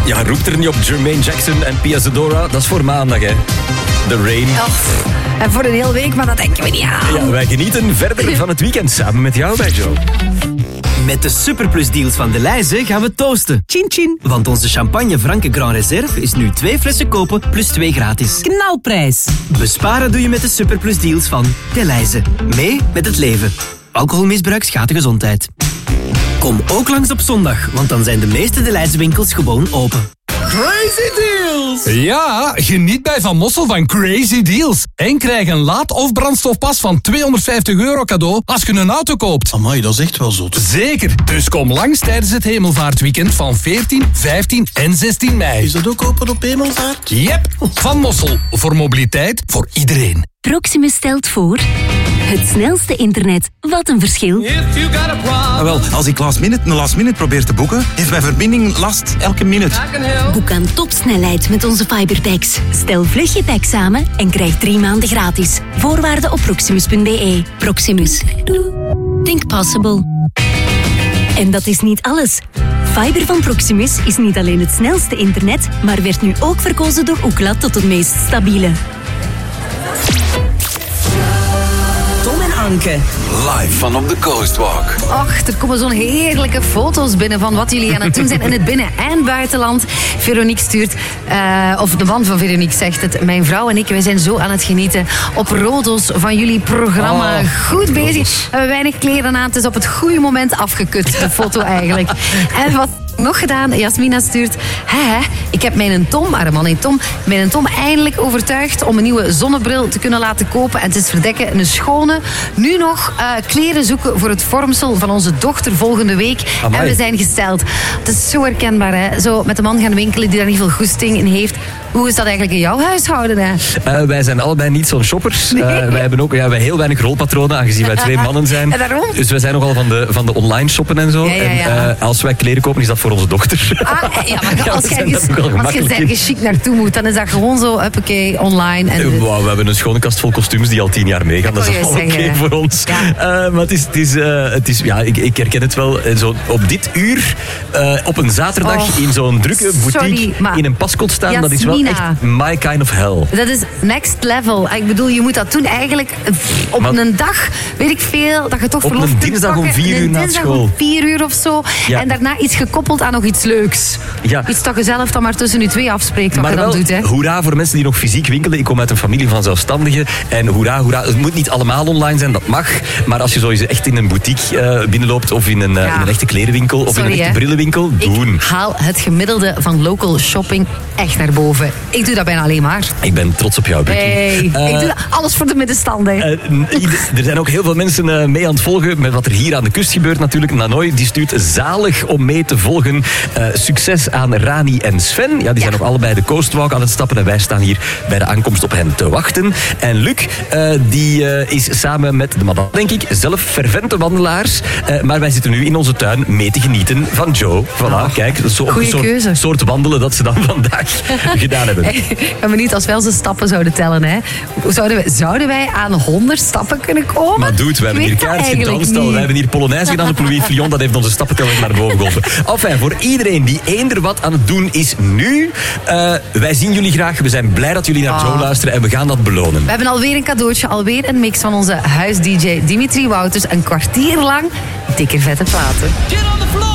Ja, roept er niet op Jermaine Jackson en Pia Zadora. Dat is voor maandag, hè. The Rain. En voor een hele week, maar dat denken we niet aan. Ja, wij genieten verder van het weekend samen met jou bij Joe. Met de Superplus deals van Delhaize gaan we toasten. Chin chin. Want onze champagne Franke Grand Reserve is nu 2 flessen kopen plus 2 gratis. Knalprijs. Besparen doe je met de Superplus deals van Delhaize. Mee met het leven. Alcoholmisbruik schaadt de gezondheid. Kom ook langs op zondag, want dan zijn de meeste Delhaize winkels gewoon open. Crazy deals! Ja, geniet bij Van Mossel van Crazy Deals. En krijg een laad- of brandstofpas van €250 cadeau als je een auto koopt. Amai, dat is echt wel zot. Zeker, dus kom langs tijdens het Hemelvaartweekend van 14, 15 en 16 mei. Is dat ook open op Hemelvaart? Yep, Van Mossel. Voor mobiliteit, voor iedereen. Proximus stelt voor... Het snelste internet. Wat een verschil. Wel, als ik last minute probeer te boeken, heeft mijn verbinding last elke minuut. Boek aan topsnelheid met onze fiberpacks. Stel vlug je pack samen en krijg 3 maanden gratis. Voorwaarden op proximus.be. Proximus. Think possible. En dat is niet alles. Fiber van Proximus is niet alleen het snelste internet, maar werd nu ook verkozen door Ookla tot het meest stabiele. Anke. Live van op de Coastwalk. Och, er komen zo'n heerlijke foto's binnen van wat jullie aan het doen zijn in het binnen- en buitenland. Veronique stuurt, of de man van Veronique zegt het, mijn vrouw en ik, wij zijn zo aan het genieten op Rodos van jullie programma. Goed bezig. We hebben weinig kleren aan, het is op het goede moment afgekut, de foto eigenlijk. En wat nog gedaan, Jasmina stuurt, ik heb mijn Tom, haar man heet Tom, mijn Tom eindelijk overtuigd om een nieuwe zonnebril te kunnen laten kopen. En het is verdekken een schone. Nu nog kleren zoeken voor het vormsel van onze dochter volgende week. Amai. En we zijn gesteld. Het is zo herkenbaar, hè? Zo met de man gaan winkelen die daar niet veel goesting in heeft. Hoe is dat eigenlijk in jouw huishouden? Hè? Wij zijn allebei niet zo'n shoppers. Nee. Wij hebben ook wij heel weinig rolpatronen, aangezien wij 2 mannen zijn. En daarom? Dus wij zijn nogal van de online shoppen en zo. Ja. En als wij kleren kopen, is dat voor onze dochter. Maar als je ergens chic naartoe moet, dan is dat gewoon zo, huppakee, online. En we hebben een schone kast vol kostuums die al 10 jaar meegaan. Dat is al oké voor ons. Ja. Maar het is ik herken het wel. Zo op dit uur, op een zaterdag, in zo'n drukke boutique, in een paskot staan, dat is wel echt my kind of hell. Dat is next level. Ik bedoel, je moet dat doen eigenlijk op een dag, weet ik veel, dat je toch verlof kunt pakken. Op een dinsdag om 4 uur na school. Om 4 uur of zo. Ja. En daarna iets gekoppeld aan nog iets leuks. Ja. Iets dat je zelf dan maar tussen je 2 afspreekt wat maar je dan doet. Hè. Hoera voor mensen die nog fysiek winkelen. Ik kom uit een familie van zelfstandigen. En hoera. Het moet niet allemaal online zijn, dat mag. Maar als je zo echt in een boutique binnenloopt of in een echte klerenwinkel of in een echte brillenwinkel, doen. Ik haal het gemiddelde van local shopping echt naar boven. Ik doe dat bijna alleen maar. Ik ben trots op jou, Becky. Ik doe dat alles voor de middenstander. Er zijn ook heel veel mensen mee aan het volgen met wat er hier aan de kust gebeurt natuurlijk. Nanoy die stuurt zalig om mee te volgen. Succes aan Rani en Sven. Ja, die zijn nog allebei de Coastwalk aan het stappen en wij staan hier bij de aankomst op hen te wachten. En Luc, die is samen met de madame, denk ik, zelf fervente wandelaars. Maar wij zitten nu in onze tuin mee te genieten van Joe. Voilà, kijk, zo'n soort wandelen dat ze dan vandaag gedaan hebben. Ik ben benieuwd als wij onze stappen zouden tellen. Hè. Zouden wij aan 100 stappen kunnen komen? Maar dude, we hebben hier kaart gedanst al. We hebben hier Polonaise gedaan op Louis Fillon. Dat heeft onze stappenteller naar boven geholpen. Enfin, voor iedereen die eender wat aan het doen is nu. Wij zien jullie graag. We zijn blij dat jullie naar Joe luisteren en we gaan dat belonen. We hebben alweer een cadeautje. Alweer een mix van onze huis-dj Dimitri Wouters. Een kwartier lang dikke vette platen. Get on the floor.